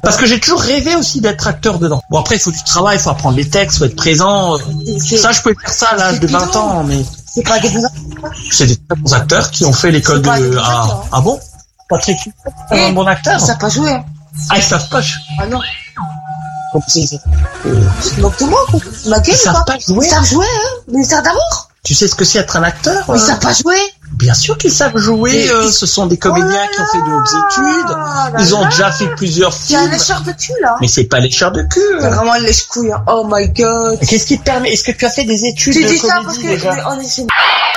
Parce que j'ai toujours rêvé aussi d'être acteur dedans. Bon, après, il faut du travail, il faut apprendre les textes, il faut être présent. Ça, je pouvais faire ça à l'âge de 20 ans, mais... C'est pas des bons acteurs. C'est des très bons acteurs qui ont fait l'école de... Ah bon? Patrick, c'est un bon acteur? Ils savent pas jouer. Ah, ils savent pas. Ah non. Comme si... Tu te moques de moi, quoi. Tu m'as gueule, ils savent pas jouer. Ils savent jouer, hein. Ministère d'amour. Tu sais ce que c'est être un acteur? Ils savent pas jouer. Bien sûr qu'ils savent jouer. Ce sont des comédiens qui ont fait de hautes études. Ils ont déjà fait plusieurs films. Tu as un lécheur de cul, là. Mais c'est pas lécheur de cul. C'est vraiment un lèche-couille. Oh my god. Qu'est-ce qui te permet? Est-ce que tu as fait des études de comédie? Tu dis ça parce que on est chez